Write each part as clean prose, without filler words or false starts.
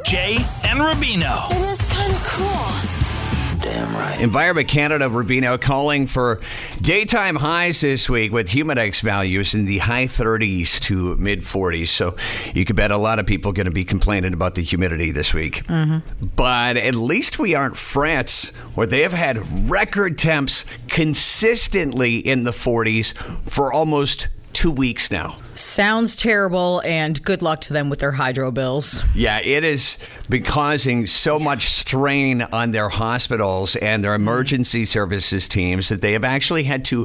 Jay and Rubino. It is kind of cool. Damn right. Environment Canada, Rubino, calling for daytime highs this week with humidex values in the high 30s to mid 40s. So you could bet a lot of people are going to be complaining about the humidity this week. But at least we aren't France, where they have had record temps consistently in the 40s for almost 2 weeks now. Sounds terrible, and good luck to them with their hydro bills. Yeah, it has been causing so much strain on their hospitals and their emergency services teams that they have actually had to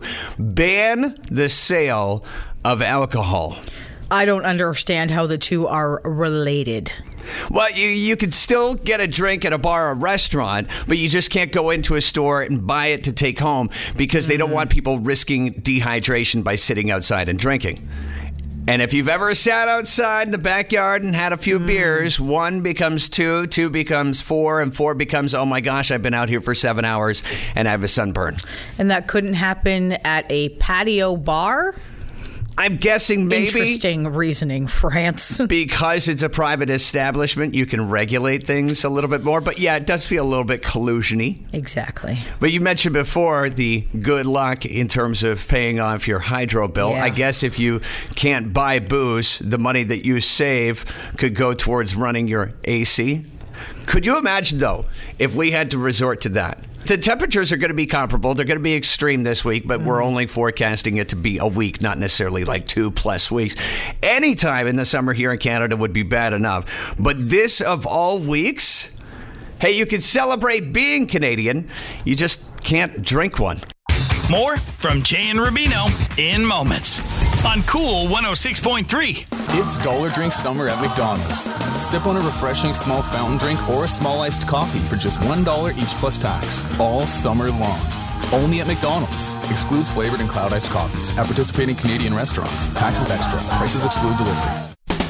ban the sale of alcohol. I don't understand how the two are related. Well, you could still get a drink at a bar or restaurant, but you just can't go into a store and buy it to take home because they don't want people risking dehydration by sitting outside and drinking. And if you've ever sat outside in the backyard and had a few beers, 1 becomes 2, 2 becomes 4, and 4 becomes, oh my gosh, I've been out here for 7 hours and I have a sunburn. And that couldn't happen at a patio bar? I'm guessing maybe Interesting reasoning, France. because it's a private establishment, you can regulate things a little bit more. But yeah, it does feel a little bit collusion-y. Exactly. But you mentioned before the good luck in terms of paying off your hydro bill. Yeah. I guess if you can't buy booze, the money that you save could go towards running your AC. Could you imagine, though, if we had to resort to that? The temperatures are going to be comparable. They're going to be extreme this week, but we're only forecasting it to be a week, not necessarily like 2+ weeks. Any time in the summer here in Canada would be bad enough. But this of all weeks, hey, you can celebrate being Canadian. You just can't drink one. More from Jay and Rubino in moments on Cool 106.3. It's Dollar Drink Summer at McDonald's. Sip on a refreshing small fountain drink or a small iced coffee for just $1 each plus tax, all summer long. Only at McDonald's. Excludes flavored and cloud iced coffees at participating Canadian restaurants. Taxes extra. Prices exclude delivery.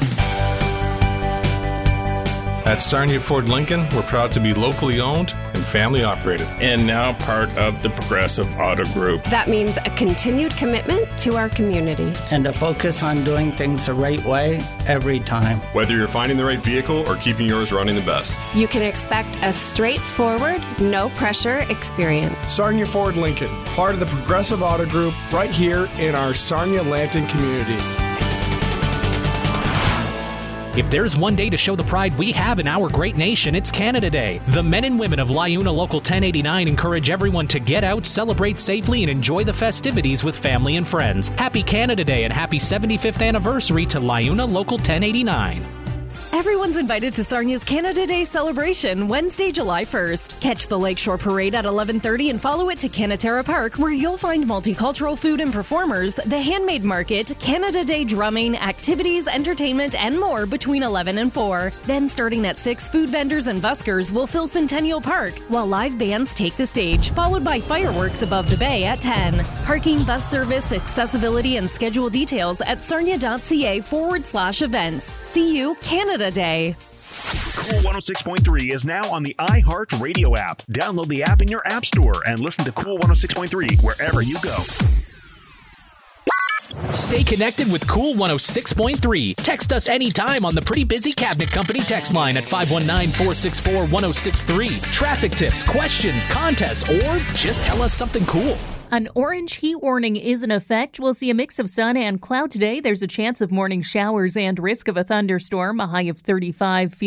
At Sarnia Ford Lincoln, we're proud to be locally owned and family operated. And now part of the Progressive Auto Group. That means a continued commitment to our community. And a focus on doing things the right way every time. Whether you're finding the right vehicle or keeping yours running the best. You can expect a straightforward, no-pressure experience. Sarnia Ford Lincoln, part of the Progressive Auto Group, right here in our Sarnia-Lanton community. If there's one day to show the pride we have in our great nation, it's Canada Day. The men and women of LiUNA Local 1089 encourage everyone to get out, celebrate safely, and enjoy the festivities with family and friends. Happy Canada Day and happy 75th anniversary to LiUNA Local 1089. Everyone's invited to Sarnia's Canada Day celebration Wednesday, July 1st. Catch the Lakeshore Parade at 11:30 and follow it to Canatera Park, where you'll find multicultural food and performers, the handmade market, Canada Day drumming, activities, entertainment, and more between 11 and 4. Then starting at 6, food vendors and buskers will fill Centennial Park, while live bands take the stage, followed by fireworks above the bay at 10. Parking, bus service, accessibility, and schedule details at sarnia.ca/events. See you, Canada Day. Cool 106.3 is now on the iHeartRadio app. Download the app in your app store and listen to Cool 106.3 wherever you go. Stay connected with Cool 106.3. Text us anytime on the Pretty Busy Cabinet Company text line at 519-464-1063. Traffic tips, questions, contests, or just tell us something cool. An orange heat warning is in effect. We'll see a mix of sun and cloud today. There's a chance of morning showers and risk of a thunderstorm, a high of 35.